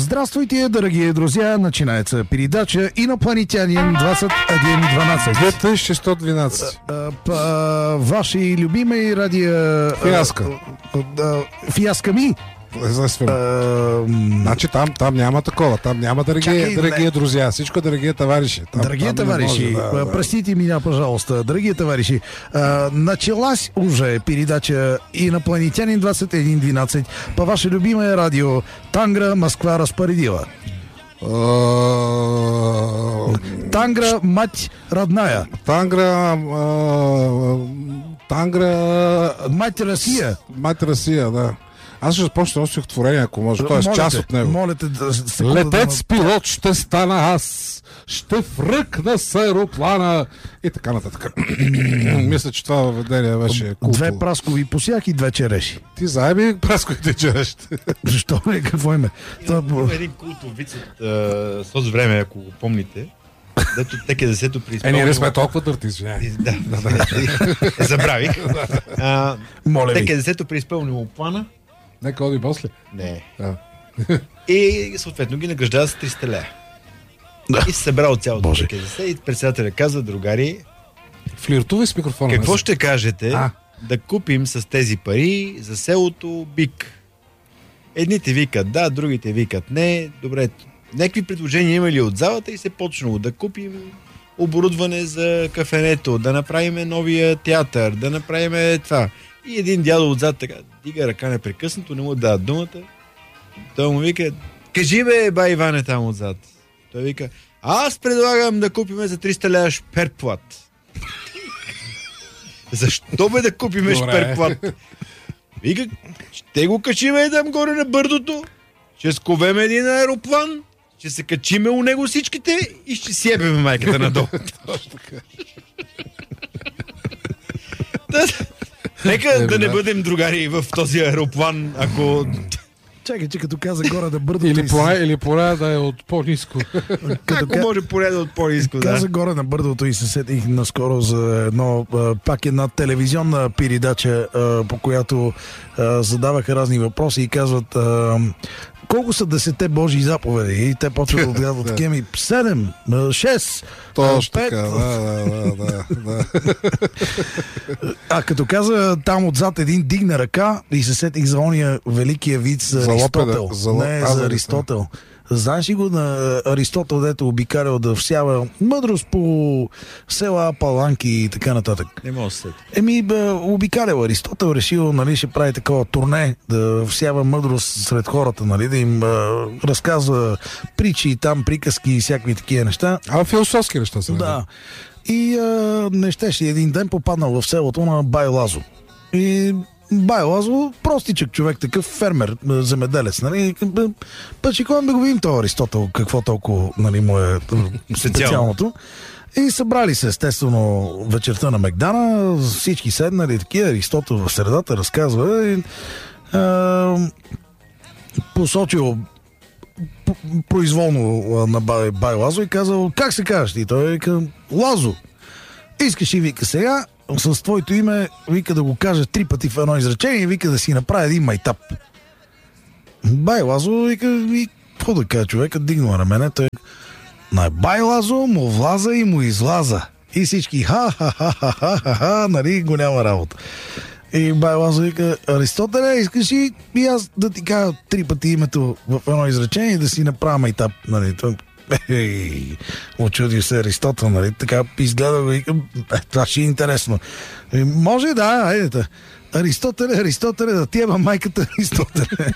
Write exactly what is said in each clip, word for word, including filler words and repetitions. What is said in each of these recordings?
Здравствуйте, дорогие друзья! Начинается передача «Инопланетянин двадцать один двенадцать». две тысячи сто двенадцать. По вашей любимой радио... Фиаско. Фиасками? Значи там, там няма такова, там няма дорогие, Чакай, дорогие не... друзья, всичко дорогие товарищи. Там, дорогие там товарищи, може, да, простите да. меня, пожалуйста, дорогие товарищи, э, началась уже передача «Инопланетянин двадцать один двенадцать» по ваше любимое радио «Тангра, Москва распорядила». Тангра, мать родная. Тангра, Тангра... Мать Россия. Мать Россия, да. Аз ще започна да стихотворение, ако може. Той е част от него. Молите да... Летец пилот ще стана аз, ще връкна с аероплана и така нататък. Мисля, че това въведение беше култово. Две праскови посяк и две череши. Ти заеби прасковите череши. Защо не? Какво име? Има един култов виц от този време, ако го помните. Дето теке десето при изпълнение. Е, ние не сме толкова дърти, извиняй. Да, да, да. Забравих. Моля ви. Теке десето при изпълнение плана. Нека оди после. Не. Да. И съответно ги награждава с триста лева. Да. И се събра от цялото теке десет и председателя казва: другари, флиртувай с микрофона. Какво ще кажете а? да купим с тези пари за селото бик? Едните викат да, другите викат не. Добре, някакви предложения има ли от залата и се почнало да купим оборудване за кафенето, да направим новия театър, да направим това. И един дядо отзад така дига ръка непрекъснато, не му дава думата. Той му вика: кажи бе, ба Иване, там отзад. Той вика: аз предлагам да купиме за триста лева шперплат. Защо бе да купиме шперплат? Вика: ще го качиме там горе на бърдото, ще сковеме един аероплан, ще се качиме у него всичките и ще себеме майката надолу. Нека да не бъдем другари в този аероплан, ако... Чакай, че като каза горе да бърдото... Или поне, или поне да е от по-ниско. Ако ка... може поне да от по-ниско, да. Каза горе на бърдото и се сетих наскоро за едно, пак една телевизионна передача, по която задаваха разни въпроси и казват: колко са десете Божии заповеди? И те почват да отгадват такива ми: седем, шест, точно пет. така, да, да, да, да. А като каза там отзад един дигна ръка и се сетих за ония великия вид за, за Аристотел. Лопеда, за, Не, а, за Аристотел. Знаеш ли го на Аристотел, дето обикалял да всява мъдрост по села, паланки и така нататък? Не мога да се. Еми, бе, обикалял Аристотел, решил, нали, ще прави такова турне, да всява мъдрост сред хората, нали, да им а, разказва притчи, там приказки и всякакви такива неща. А философски неща са. Да. И а, не щеше един ден попаднал в селото на Бай Лазо. И Бай Лазо, простичък човек, такъв фермер, земеделец, нали? Пъчикон да го видим този Аристотел, какво толкова, нали, му е специалното. И събрали се, естествено, вечерта на Мегдана, всички седнали, такива, Аристотел в средата разказва и а, посочил произволно на Бай, Бай Лазо и казал: как се казваш ти? Той вика: Лазо. Искаш и вика сега с твоето име, вика, да го кажа три пъти в едно изречение и вика да си направи един майтап. Бай Лазо вика: и какво да кажа човека, дигнал рамене, той на Бай Лазо му влаза и му излаза. И всички ха-ха-ха-ха-ха-ха, нали, го няма работа. И Бай Лазо вика: Аристотеле, искаш и, и аз да ти кажа три пъти името в едно изречение и да си направя майтап, нали, той... Ей, очуди се Аристотел, нали? Така изгледа го и е, това ще е интересно. И, може да, айдете. Аристотеле, Аристотеле, да ти еба майката Аристотеле.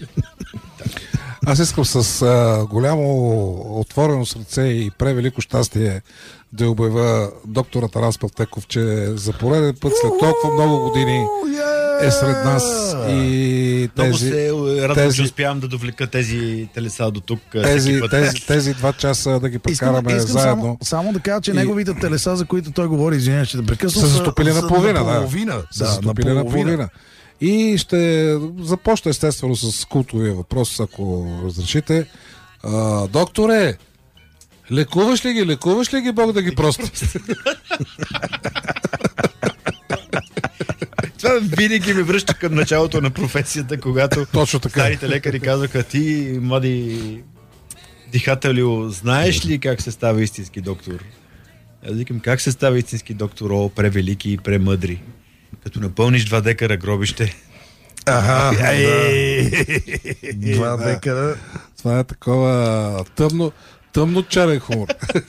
Аз искам с а, голямо отворено сърце и превелико щастие да обявя доктора Тарас Павтеков, че за пореден път след толкова много години е сред нас и тези... Много се радвам, тези, че успявам да довлека тези телеса до тук. Тези, тези, тези два часа да ги прекараме искам, искам заедно. Само, само да кажа, че и... неговите телеса, за които той говори, извиня, ще да прекъсна, са застопили на половина. На половина, да. Са застопили на половина. И ще започна естествено с култовия въпрос, ако разрешите. А, докторе, лекуваш ли ги? Лекуваш ли ги, Бог да ги прости? Това винаги ме връща към началото на професията, когато Точно така. старите лекари казаха: ти, млади дихателю, знаеш ли как се става истински доктор? Аз викам: как се става истински доктор? О, превелики и премъдри. Като напълниш два декара гробище. Ага, Ей! два Да. декара. Това е такова тъмно, тъмно черен хумор.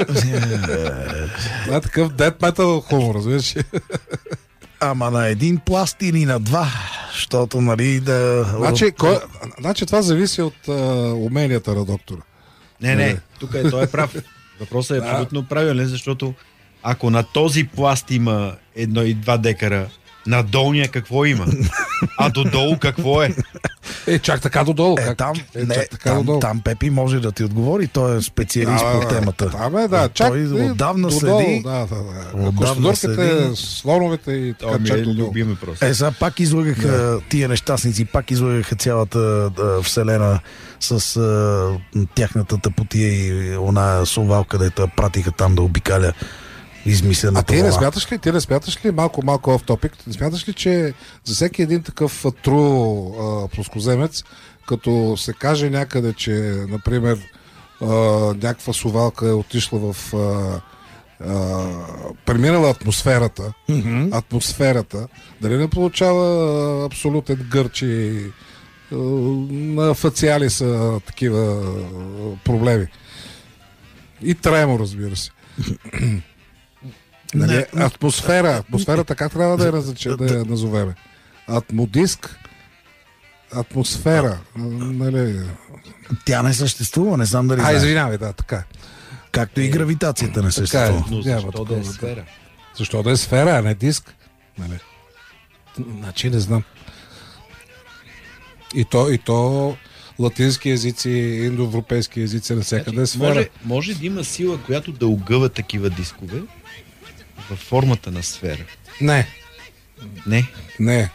Това е такъв дед метал хумор, разбираш? Ама на един пласт или на два, защото, нали, да... Значи, кой, значи това зависи от а, уменията на доктора. Не, не, тук е, той е прав. Въпросът е абсолютно правилен, защото ако на този пласт има едно и два декара, на долния какво има? А додолу какво е? Е, чак така додолу. Е, как? там, е, не, чак така там, додолу. там Пепи може да ти отговори, той е специалист Да, по темата. Там е, да. Чак, Той е, отдавна додолу, следи. Да, да, да. Отдавна Костодурките, следи. слоновете и така, Това ми чак е додолу. любим въпрос. Е, сега пак излагаха тия нещастници, пак излагаха цялата а, вселена с а, тяхната тъпотия и она совалка, дето я пратиха там да обикаля измислената А ти не вълна. смяташ ли, ти не смяташ ли, малко, малко off topic, не смяташ ли, че за всеки един такъв а, тру а, плоскоземец, като се каже някъде, че, например, а, някаква совалка е отишла в... А, а, преминала атмосферата, Мгм. атмосферата, дали не получава а, абсолютен гърч и а, на фациали са такива а, проблеми. И тремо, разбира се. Нали, Не, но- атмосфера. Атмосферата как трябва да я, назнача, да я назовеме? Атмодиск? Атмосфера. Нали... Тя не съществува, не знам дали А, знаеш. извинявай, да, така. Както и гравитацията не Така е. съществува. Но Няма защо да такова. е сфера? Защо да е сфера, а не диск? Нали? Значи не знам. И то, и то латински езици, индоевропейски езици, навсякъде е сфера. Може, може да има сила, която да огъва такива дискове във формата на сфера. Не, Не. не.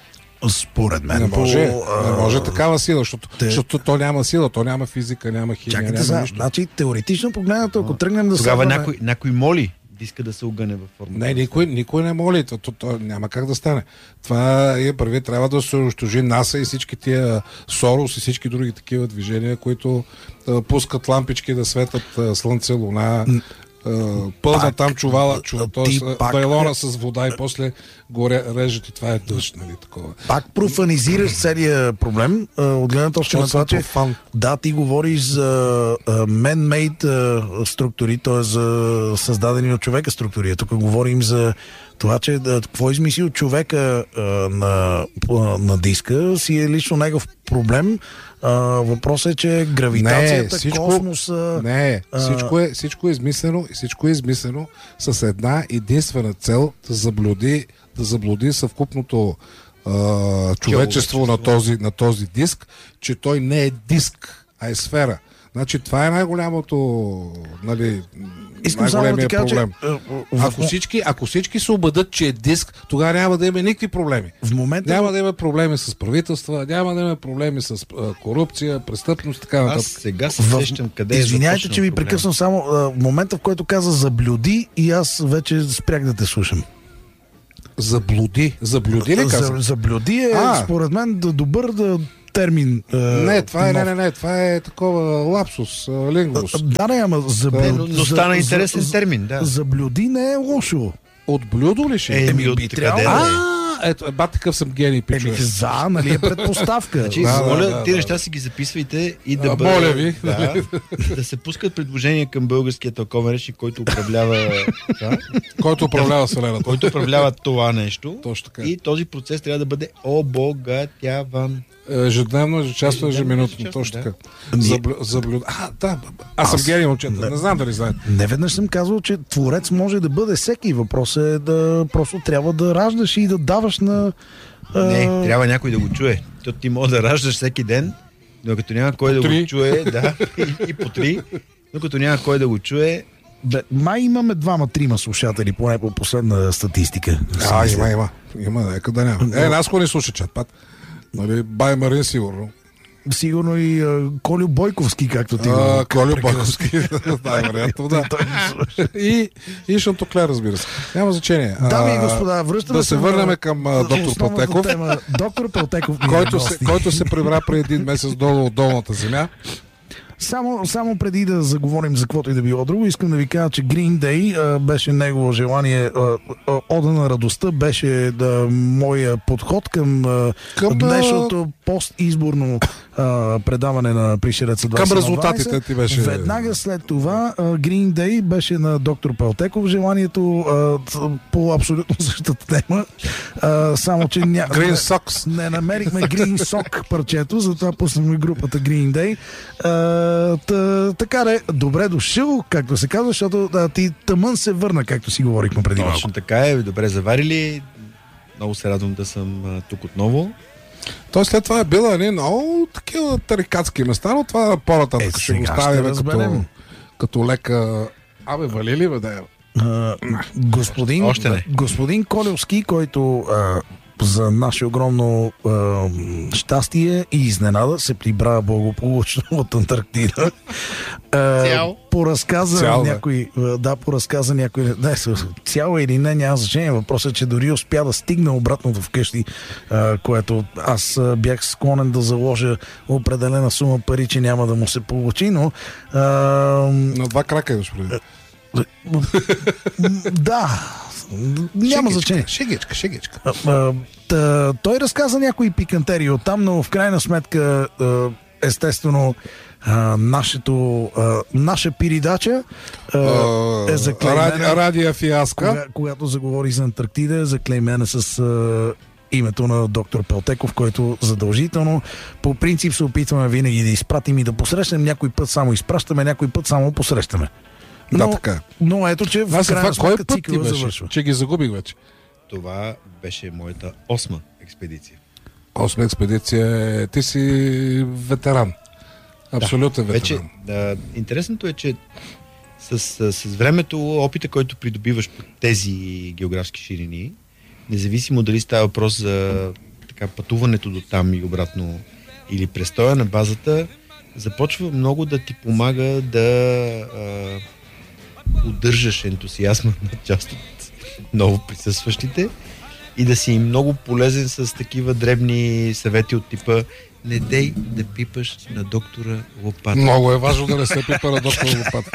Според мен. Не може, по, а, не може такава сила, защото, те- защото то няма сила, то няма физика, няма химия, Чакайте няма сега, нищо. значи теоретично погледнато, ако тръгнем да Тогава следваме- някой, някой моли диска да се огъне във формата. Не, никой, никой не моли, то, то, то няма как да стане. Това е първи, трябва да се унищожи НАСА и всички тия Сорос и всички други такива движения, които а, пускат лампички да светят а, слънце, луна, а, пълна Пак, там чувала, а, чува, ти т.е. пак- байлона с вода и после го ре- режат и това е дъжд, нали, такова. Пак профанизираш целият проблем, а, от гледна точка на Защото това, съм че профан. да, ти говориш за а, man-made а, структури, т.е. за създадени от човека структури. Тук говорим за това, че да, какво измислил човека а, на, а, на диска си е лично негов проблем. А, въпросът е, че гравитацията, Не, всичко- космоса... Не, а- всичко е, всичко е измислено и всичко е измислено с една единствена цел да заблуди, да заблуди съвкупното а, човечество на този, на този диск, че той не е диск, а е сфера. Значи това е най-голямото, нали, Искам само да ти най-големия кажа, че проблем. а, в, Ако всички, ако всички се убедат, че е диск, тогава няма да има никакви проблеми. в момента... Няма да има проблеми с правителства, няма да има проблеми с а, корупция, престъпност, така Аз нататък. сега се В- сещам къде е Извинявайте, започнал че ви проблема. прекъсвам само а, в момента, в който каза заблюди и аз вече спрях да те слушам. Заблуди. Заблуди ли каза? За, заблюди е, А. според мен, да, добър да, термин. А, Не, това е, не, нов. не, не, това е такова лапсус, а, лингвус. А, Да, не, ама заблюди. Не, но, но стана интересен термин, да. Заблюди не е лошо. От блюдо ли ще? Е, Еми, от би къде трябвало. да е? А, ето, ба, такъв съм гений, Еми, пичове. за, нали е предпоставка. Значи, Да, моля, да, да, тези да. неща си ги записвайте и да А, бъдат... моля ви. Да, да се пускат предложения към българския тълковен речник, който управлява да, Който управлява Вселената. който управлява това нещо. Точно така. И този процес трябва да бъде обогатяван. Ежедневно, ежечасно, ежеминутно. ежечасно, Точно да. така. Ние- Заблю... Заблю... А, да, аз съм Аз- гений, момчета. Не. Не знам дали знаете. Не веднъж съм казал, че творец може да бъде всеки. Въпросът е да просто трябва да раждаш и да даваш на... а, Не, трябва някой да го чуе. То ти може да раждаш всеки ден, но като няма кой да три. го чуе, да, и, и по три, но като няма кой да го чуе, Бе, май имаме двама-трима слушатели, поне по последна статистика. А, има, има. Има, нека да няма. Е, нас го не слуша чат, пат. Нали, Бай Марин сигурно. Сигурно и а, Колю Бойковски, както ти А, го Колю прекрасно. Бойковски. Да, вероятно, да. Той ни слуша. И, и Шантоклер, разбира се. Няма значение. Дами и А, господа, връщаме да се на- върнем към а, доктор основната Пълтеков, тема. Доктор Пълтеков ни е който се, гости. който се прибра преди един месец долу от долната земя. Само, само преди да заговорим за каквото и да било друго, искам да ви кажа, че Green Day а, беше негово желание, а, а, Ода на радостта беше да, моя подход към, а, Към, днешното постизборно а, предаване на Пришелеца двайсет Към на резултатите двайсет. ти беше... Веднага след това а, Green Day беше на доктор Пълтеков желанието а, по абсолютно същата тема, а, само че ня... Green Socks. не намерихме Green Sock парчето, затова пуснахме групата Green Day. А, та, така де, добре дошъл, както се казва, защото да, ти тъмън се върна, както си говорихме преди малко. Точно така е, добре заварили. Много се радвам да съм а, тук отново. Той след това е бил едни много такива тарикатски места, но това по-нататък Е, ще го сега ще ставим като, разберем. като лека... Абе, вали ли бе, да е? А, господин, Още не. господин Колевски, който а, за наше огромно а, щастие и изненада се прибра благополучно от Антарктида. А, Цял. по разказа Цял, да. някой, а, да, по разказа някой, не, цяло или не, няма значение. Въпросът е, че дори успя да стигне обратно вкъщи, а, което аз а, бях склонен да заложа определена сума пари, че няма да му се получи, но а, На два крака идваш преди. да, няма значение. Шегичка, шегичка. А, а, та, той разказа някои пикантерии оттам, но в крайна сметка а, естествено а, нашето, а, наша передача а, е Ради, заклеймена, радия фиаска. кога, когато заговори за Антарктида, е заклеймена с а, името на доктор Пълтеков, който задължително по принцип се опитваме винаги да изпратим и да посрещнем. Някой път само изпращаме, някой път само посрещаме. Но, Да, така. но ето, че в Аз това крайна кой сметка път ти цикъла беше? завършва. Че ги загубих вече. Това беше моята осма експедиция. Осма експедиция. Ти си ветеран. Абсолютен Да, вече, ветеран. да, интересното е, че с, с, с времето, опита, който придобиваш по тези географски ширини, независимо дали става въпрос за така, пътуването до там и обратно или престоя на базата, започва много да ти помага да а, удържаш ентусиазма на част от ново присъстващите и да си много полезен с такива дребни съвети от типа не дей да пипаш на доктора лопата. Много е важно да не се пипа на доктор лопата.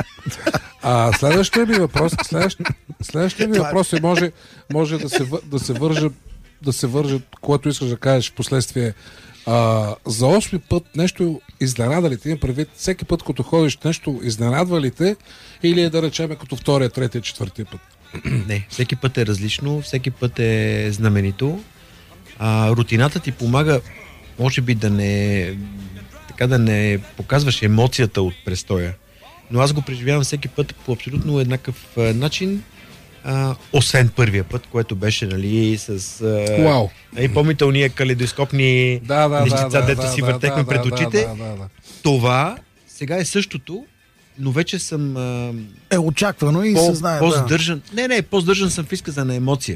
А следващия ми въпрос, следващ, следващия ми въпрос е може, може да, се, въ- да се върже, да се върже, което искаш да кажеш в последствие. А, за осми път нещо изненада ли те? Имам предвид, всеки път, като ходиш, нещо изненадва ли те? Или е да речеме като втория, третия, четвъртия път? Не, всеки път е различно, всеки път е знаменито. А, рутината ти помага, може би да не така да не показваш емоцията от престоя. Но аз го преживявам всеки път по абсолютно еднакъв а, начин, а, освен първия път, което беше, нали, с... А, Вау! и помните уния калейдоскопни Да, да, нещица, да, да, дето да, си да, въртехме да, пред да, очите. да, да, да. Това сега е същото, но вече съм а, Е очаквано и по, се знае. по-здържан. Не, не, по-здържан съм в изказа на емоция.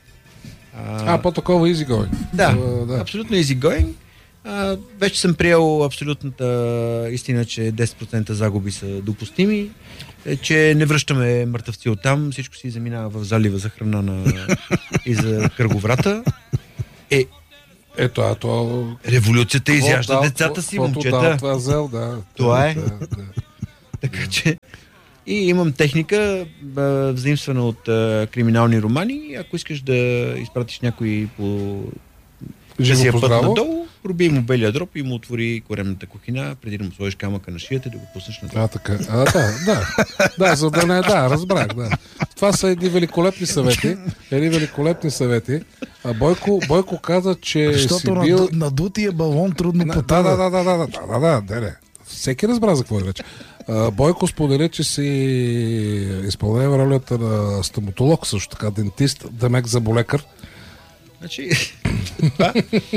А, А, по-такова easy going. да, А, да, абсолютно easy going. А, вече съм приел абсолютната истина, че десет процента загуби са допустими, е, че не връщаме мъртъвци оттам, всичко си заминава в залива за храна на... и за кръговрата. Е, Ето, а то... революцията изяжда Какво дал- децата си, каквото момчета. дал, това взел, да. Това е. Да, да. Така че и имам техника, б, взаимствана от а, криминални романи. Ако искаш да изпратиш някой по Живо късия път поздраво. надолу, проби му белия дроб и му отвори коремната кухина, преди да му сложиш камъка на шията и да го пуснеш надолу. А, така. А, да, да. Да, за да не, да, разбрах, да. Това са едни великолепни съвети. Едни великолепни съвети. А Бойко, Бойко каза, че Защото си бил... наду, надутия балон трудно Да, потъва. да, да, да, да, да, да, да, да, да. Всеки разбра за какво е вече. А, Бойко сподели, че си изпълнява ролята на стоматолог, също така дентист, демек заболекар. Значи, това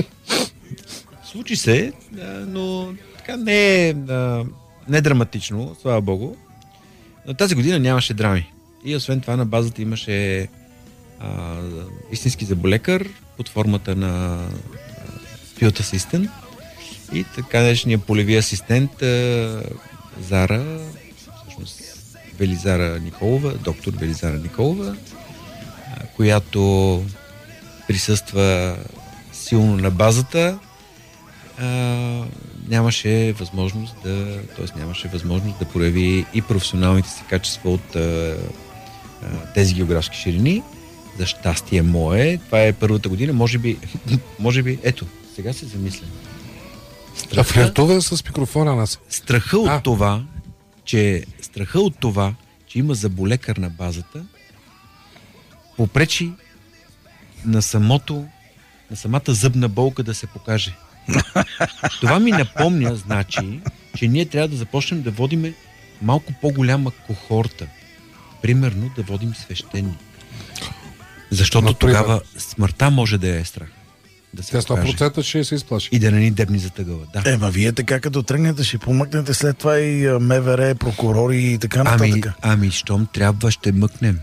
случи се, а, но така не е, а, не е драматично, слава богу. Но тази година нямаше драми. И освен това на базата имаше а, истински заболекар под формата на Field Assistant. И така днешния полеви асистент а, Зара, всъщност Велизара Николова, доктор Велизара Николова, а, която присъства силно на базата, а, нямаше възможност да, т.е. нямаше възможност да прояви и професионалните си качества от а, а, тези географски ширини. За щастие мое, това е първата година, може би, може би, ето, сега се замисля. А флиртува с микрофона нас. Страха от а. това, че страха от това, че има заболекар на базата, попречи на самото, на самата зъбна болка да се покаже. Това ми напомня, значи, че ние трябва да започнем да водиме малко по-голяма кохорта. Примерно да водим свещени. Защото Но, тогава смъртта може да е страх. Да се Тя сто процента ще се изплаши. и да не ни дебни за тъгъла. Да. Ема вие така като тръгнете, ще помъкнете след това и а, МВР, прокурори и така нататък. Ами, ами, щом трябва, ще мъкнем.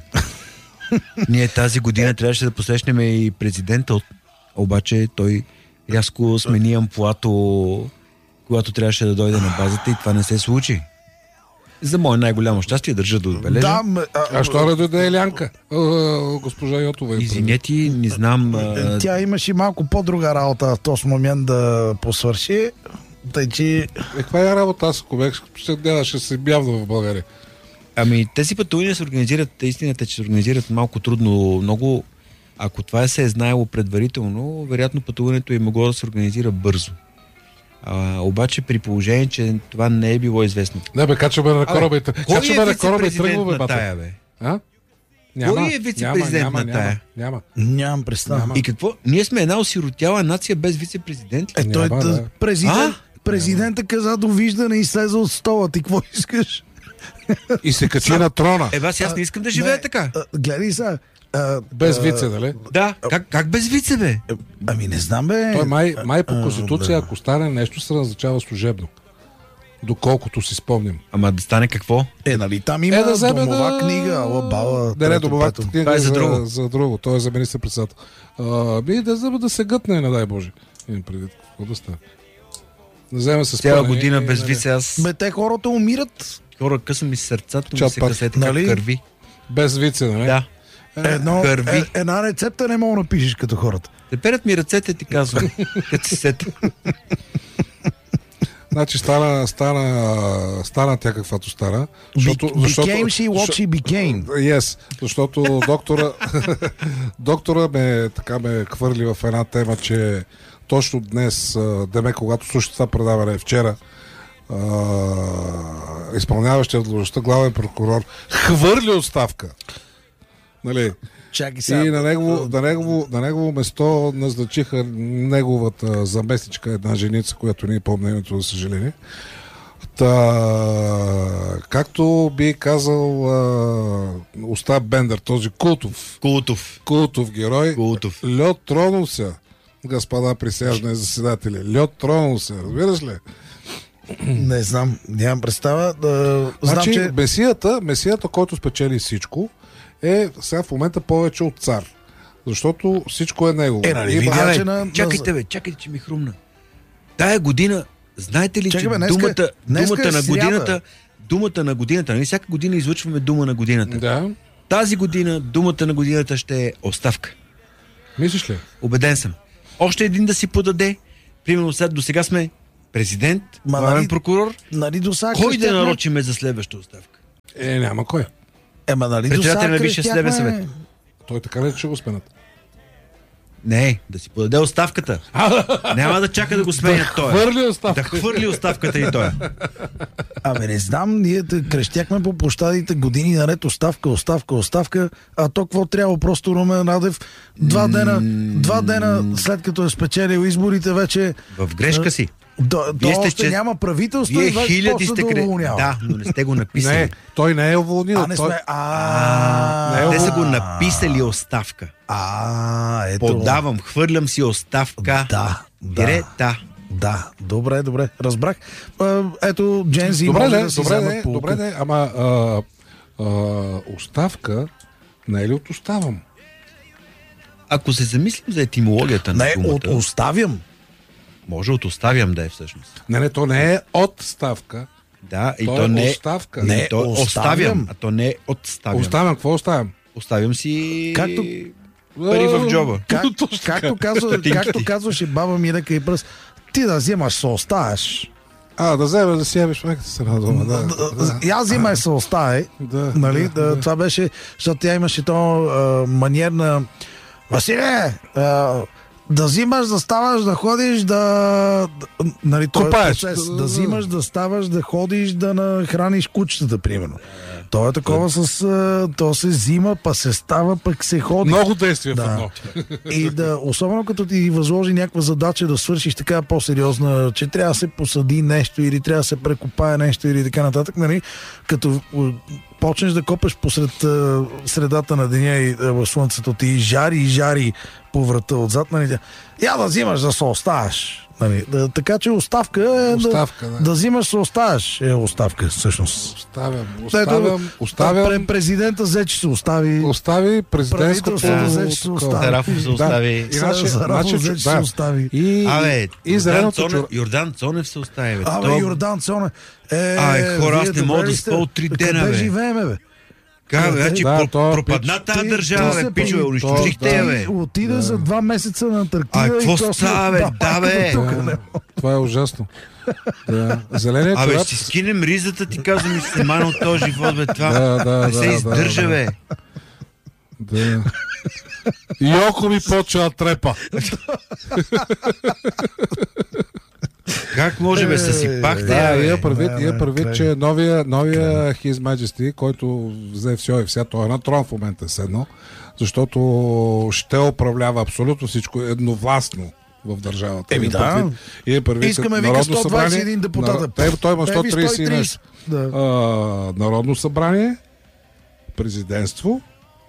Ние тази година трябваше да посрещнем и президента, от... обаче той рязко смени амплуато, когато трябваше да дойде на базата и това не се случи. За мое най-голямо щастие държа да отбележа. Да, м- а, А що не дойде Елянка? А, госпожа Йотова. Извинете, не знам... А... Тя имаше малко по-друга работа в този момент да посвърши. Тъй, че... Е, каква е работа? Аз ако бях, ще гледаше се бявно в България. Ами тези пътувания се организират, истината, че се организират малко трудно, много. Ако това се е знаело предварително, вероятно пътуването е могло да се организира бързо. А, обаче при положение, че това не е било известно. Не бе, качваме на кораба и Кой качваме е на кораба и вице-президент тръгваме, на бата. тая, бе? А? Кой е вице-президент няма, на няма, тая? Няма. Нямам представа. Няма. И какво? Ние сме една осиротяла нация без вице-президент ли? Е, той Няма, да. да. Президент, А? президента каза довиждане и слезе от стола. Ти какво искаш? И се качи на трона. Е, аз, аз не искам да живея Не, така. а, Гледай сега. а, Без а, вице, нали? Да, как, как без вице, бе? Ами не знам, бе. Той май, май по а, конституция, да. ако стане нещо, се назначава служебно. Доколкото си спомням. Ама да стане какво? Е, нали там има Е, да вземе домова да... книга, ала бала. Да, не, трето, домова пето. книга Това е за за, друго. за друго. Той е за министър-председател. А, би да, за, да се гътне, не дай Боже. Имам предвид. Какво да стане? Да вземе с Цяла пълни година и, без нали, вице, аз Бе, те хората умират. хора къса ми сърцато, ми Чат се пак, късете нали? как кърви. Без вице, нали? Да. Едно, Кърви. е, една рецепта не мога да напишеш като хората. Те перят ми ръцете, ти казвам. Като се сета. Значи стана, стана, стана тя каквато стана. Защото, Be- became she what she became. Yes, защото доктора, доктора ме, така ме хвърли в една тема, че точно днес, деме, когато слушах това предаване вчера, а, изпълняващия длъжността главен прокурор хвърли оставка. Нали? Чакай сега. И на негово, на, негово, на негово место назначиха неговата заместничка, една женица, която не помня името, за съжаление. Та, както би казал а, Остап Бендер, този култов, Култов. култов герой, Култов. лед тронул се, господа присяжни заседатели. Лед тронул се, разбираш ли? Не знам, нямам представа. Да, знам, Значи, че... месията, месията, който спечели всичко, е сега в момента повече от цар. Защото всичко е негово. Е, нали, Има- видя, Абе, че на- чакайте, бе, чакайте, че ми хрумна. Тая година, знаете ли, Чакай, че бе, днеска- думата, днеска думата е на сряда. годината, думата на годината, нали всяка година излъчваме дума на годината. Да. Тази година думата на годината ще е оставка. Мислиш ли? Убеден съм. Още един да си подаде. Примерно след до сега сме президент, Ма, главен нали, прокурор. Нали до сега Кой да крещяхме- нарочиме за следваща оставка? Е, няма кой. Ема нали до Председателя сега на Висшия съдебен крещяхме- съвет. Той така ли ще го сменят? Не, да си подаде оставката. Няма да чака да го сменят той. Хвърли оставка. Да хвърли оставката и той. Абе, не знам, ние те крещяхме по площадите години наред оставка, оставка, оставка, а то какво трябва просто Румен Радев два дена, два дена след като е спечелил изборите вече В грешка си. до, до Вие сте още че- няма правителство Вие и вече хиляди почна сте да кре... уволнява. Да, но не сте го написали. Не, той не е уволнил. А, не той... сме... А, не е Те са увол- го написали оставка. А, ето. Подавам, хвърлям си оставка. Да, да. Дирета. Да, добре, добре, разбрах. А, ето, Джензи Добре, може не, да си добре, вземат не, полука. добре, не, ама а, а, оставка не е ли от оставам? Ако се замислим за етимологията на Не, думата, от, оставям. Може от оставям да е всъщност. Не, не, то не е отставка. Да, и То то, е не оставка. Не, Не, то оставям. оставям, а то не е отставям. Оставям, какво оставям? Оставям си Както- пари в джоба. Как, Точно така. както, казва, Стотинките. както казваше баба ми ръка и пръст, ти да вземаш се оставяш. А, да вземеш да си ябеш майката се на дома. Да, да, И аз взимай се остави. да, Нали, да, да, това беше, защото тя имаше то а, маниер на Василе, а, да взимаш, да ставаш, да ходиш, да... да нали, този Копаеш. процес, да взимаш, да ставаш, да ходиш, да нахраниш кучетата, примерно. То е такова с... а, то се взима, па се става, пък се ходи. Много действия в Да. едно. И да, особено като ти възложи някаква задача да свършиш така по-сериозна, че трябва да се посади нещо или трябва да се прекопае нещо или така нататък, нали? Като м, почнеш да копеш посред а, средата на деня и а, в слънцето ти жари и жари по врата отзад, нали? Я да взимаш да се оставаш. Нали? Да, така че оставка е Оставка, да, да. да взимаш се оставаш. Е оставка, всъщност. Оставям, Ето, оставям, пре- оставям, Президента взе, че се остави. остави президентското... Правителството взе, че се такова. остави. Зарафов се остави. И значи, Зарафов значи, взе, че се да. остави. И, Абе, и Йордан, зеленото Цонев, чур... Йордан Цонев се остави. Бе. Абе, То- Йордан Цонев. Е, Ай, хора, аз вие не мога добре да ли сте? спа от три дена, Къде бе. живееме, бе? Как, Да, значи, да, про- то е пропадна пич. тази Ти- държава, то се бе, пичове, прави- унищожихте я, бе. Ти отида за два месеца на Антарктида. А, и какво то си става, бе? от Да, бе. тук, Да, не. това е ужасно. Да. Зеленият Абе, чорап... ще си скинем ризата, ти казвам, и ще се мана от този живот, бе, това. Да, да, не се да, издържа, да, бе. Да. И око ми почва да трепа. Как може, бе, съсипахте, Да, я, има бе. предвид, Да, има да, предвид, край. че новия, новия His Majesty, който взе все и вся, той е на трон в момента седно, защото ще управлява абсолютно всичко едновластно в държавата. Еми Има да. предвид- има предвид Искаме, вика, Народно сто двадесет и един събрание, депутата. нар- Те, той има Еби, сто тридесет и нещо. Да. А, Народно събрание, президентство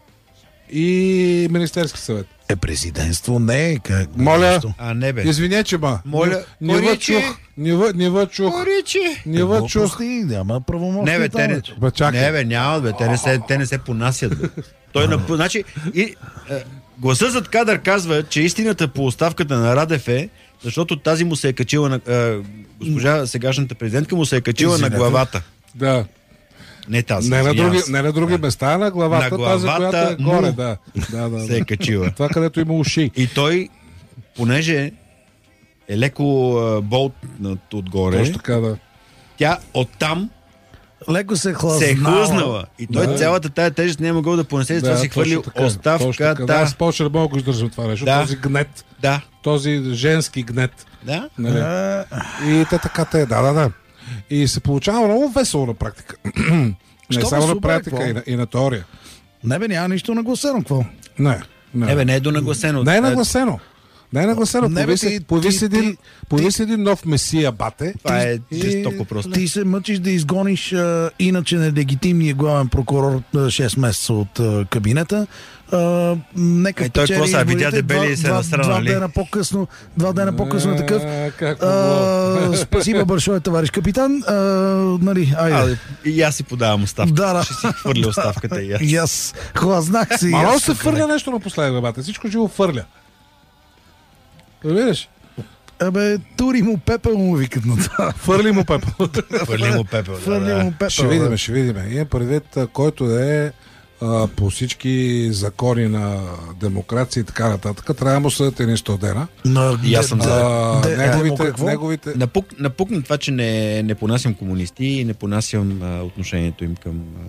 и Министерски съвет. Е, президентство не е. Как, Моля. нещо. А, не, бе. Извиня, че ма. Моля, не ви Коричи. чух. Не ви- не ви чух. Коричи. Не ви чух. Глупости, няма правомощия. Не, бе, те там не, вече. Бе, чакай. не, бе, няма, бе, те не се, те не се понасят, бе. Той на, значи, и, е, гласа зад кадър казва, че истината по оставката на Радев е, защото тази му се е качила на, е, госпожа сегашната президентка му се е качила Извинете. на главата. Да. Не тази. Не на извинявам други, се. не на други места, а на главата, На тази, главата която е му горе, да. Да, да, се е да. качила. Това, където има уши. И той, понеже е леко а, болтнат отгоре, Точно така, да. тя оттам Леко се хлъзнала. се е хлъзнала. И той Да. цялата тая тежест не е могъл да понесе, затова си хвърли точно така, точно така. Да, оставката. аз повече не мога да го издържам това нещо. Да. Този гнет, Да, този женски гнет. да. Нали? А, И те така те, да, да, да. И се получава много весело на практика. Не Що само бе, на супер, практика, какво? и на, и на теория. Не, бе, няма нищо нагласено. Какво? Не, не. Не, бе, не е донагласено. Не е нагласено. Не е нагласено. Не, бе, Появи се, ти- появи ти- се един, ти- появи се един нов месия, бате. Това е И- жестоко просто. Ти се мъчиш да изгониш а, иначе нелегитимния главен прокурор а, шест месеца от а, кабинета. А, нека Е, той спечели какво са, видя изборите, дебели два- и се два- насрана, Два нали? дена по-късно, два дена по-късно е такъв. А, как А, спасибо большое, товарищ капитан. А, нали, А, айде. и аз си подавам оставка. Да, да. Ще си хвърля оставката и аз. И аз хлазнах си. и Мало аз се тук, фърля нещо напоследък, бате. Всичко живо фърля. Видиш? Абе, тури му пепел му викат на това. Фърли му пепел. Хвърли му пепел. да, Фърли да. му пепел. Ще видим, ще видим. Имам предвид, а, който да е а, по всички закони на демокрация и така нататък. Трябва да му съдят едни сто дена. На, И аз съм де- за. А, де- неговите, Емо, какво? неговите... Напук, напукна това, че не, не понасям комунисти и не понасям а, отношението им към а,